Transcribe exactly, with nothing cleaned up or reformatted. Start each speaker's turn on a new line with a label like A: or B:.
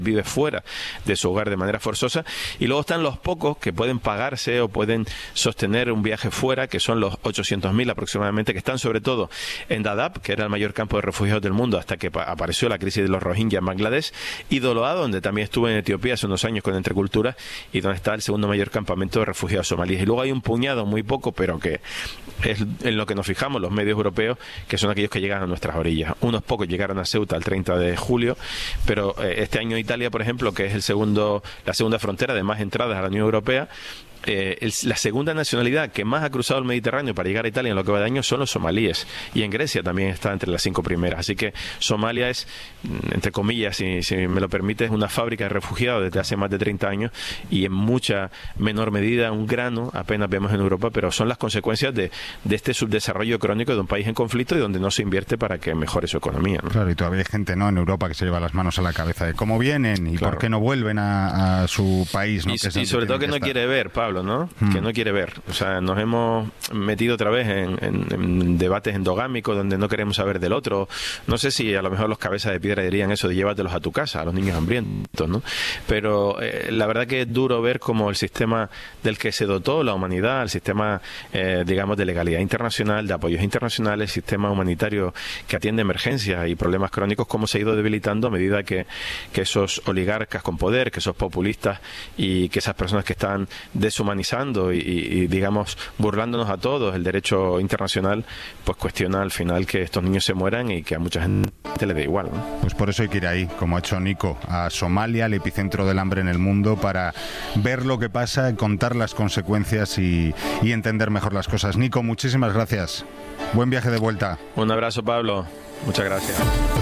A: vive fuera de su hogar de manera forzosa, y luego están los pocos que pueden pagarse o pueden sostener un viaje fuera, que son los ochocientos mil aproximadamente, que están sobre todo en Dadaab, que era el mayor campo de refugiados del mundo hasta que apareció la crisis de los Rohingya en Bangladesh, y Doloa, donde también estuve en Etiopía hace unos años con Entrecultura, y donde está el segundo mayor campamento de refugiados somalíes. Y luego hay un puñado, muy poco, pero que es en lo que nos fijamos los medios europeos, que son aquellos que llegan a nuestras orillas. Unos pocos llegaron a Ceuta el treinta de julio, pero eh, este año Italia, por ejemplo, que es el segundo, la segunda frontera de más entradas a la Unión Europea, Eh, el, la segunda nacionalidad que más ha cruzado el Mediterráneo para llegar a Italia en lo que va de año son los somalíes, y en Grecia también está entre las cinco primeras. Así que Somalia es, entre comillas, si, si me lo permite, es una fábrica de refugiados desde hace más de treinta años, y en mucha menor medida un grano apenas vemos en Europa, pero son las consecuencias de, de este subdesarrollo crónico de un país en conflicto y donde no se invierte para que mejore su economía, ¿no?
B: Claro, y todavía hay gente, ¿no?, en Europa que se lleva las manos a la cabeza de cómo vienen y claro, por qué no vuelven a, a su país, ¿no?
A: Y,
B: que
A: y sobre todo que, que no quiere ver, Pablo, ¿no? Hmm. Que no quiere ver. O sea, nos hemos metido otra vez en, en, en debates endogámicos donde no queremos saber del otro. No sé si a lo mejor los cabezas de piedra dirían eso de llévatelos a tu casa, a los niños hambrientos, ¿no? Pero eh, la verdad que es duro ver cómo el sistema del que se dotó la humanidad, el sistema, eh, digamos, de legalidad internacional, de apoyos internacionales, el sistema humanitario que atiende emergencias y problemas crónicos, cómo se ha ido debilitando a medida que, que esos oligarcas con poder, que esos populistas y que esas personas que están deshumanizando Y, y, y digamos burlándonos a todos el derecho internacional, pues cuestiona al final que estos niños se mueran y que a mucha gente le da igual, ¿no?
B: Pues por eso hay que ir ahí, como ha hecho Nico, a Somalia, el epicentro del hambre en el mundo, para ver lo que pasa, contar las consecuencias y, y entender mejor las cosas. Nico, muchísimas gracias. Buen viaje de vuelta.
A: Un abrazo, Pablo. Muchas gracias.